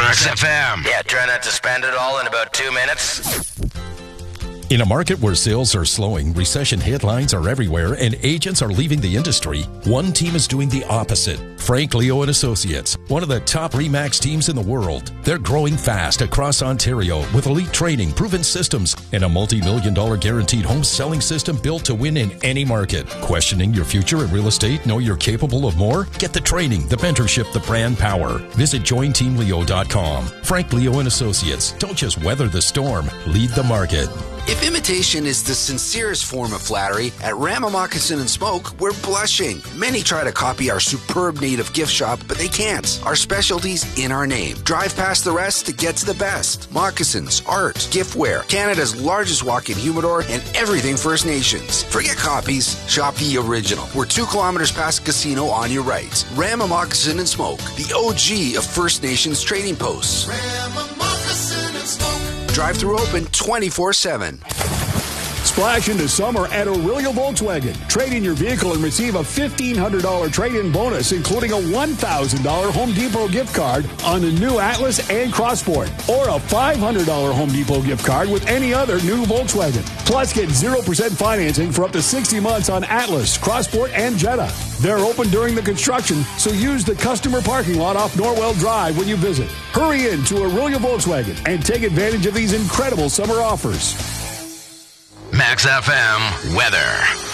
Max FM. Yeah, try not to spend it all in about 2 minutes. In a market where sales are slowing, recession headlines are everywhere, and agents are leaving the industry, one team is doing the opposite. Frank Leo and Associates, one of the top RE/MAX teams in the world. They're growing fast across Ontario with elite training, proven systems, and a multi-million-dollar guaranteed home selling system built to win in any market. Questioning your future in real estate? Know you're capable of more? Get the training, the mentorship, the brand power. Visit jointeamleo.com. Frank Leo and Associates. Don't just weather the storm, lead the market. If imitation is the sincerest form of flattery, at Rama Moccasin and Smoke, we're blushing. Many try to copy our superb native gift shop, but they can't. Our specialty's in our name. Drive past the rest to get to the best. Moccasins, art, giftware, Canada's largest walk-in humidor, and everything First Nations. Forget copies, shop the original. We're 2 kilometers past casino on your right. Rama Moccasin and Smoke, the OG of First Nations trading posts. Rama Moccasin and Smoke. Drive-through open 24/7. Splash into summer at Aurelio Volkswagen. Trade in your vehicle and receive a $1,500 trade-in bonus, including a $1,000 Home Depot gift card on the new Atlas and Crossport, or a $500 Home Depot gift card with any other new Volkswagen. Plus, get 0% financing for up to 60 months on Atlas, Crossport, and Jetta. They're open during the construction, so use the customer parking lot off Norwell Drive when you visit. Hurry in to Aurelio Volkswagen and take advantage of these incredible summer offers. Max FM weather.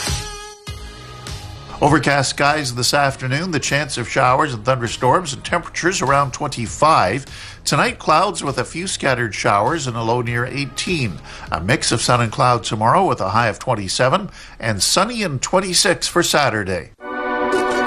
Overcast skies this afternoon, the chance of showers and thunderstorms, and temperatures around 25. Tonight, clouds with a few scattered showers and a low near 18. A mix of sun and cloud tomorrow with a high of 27, and sunny and 26 for Saturday.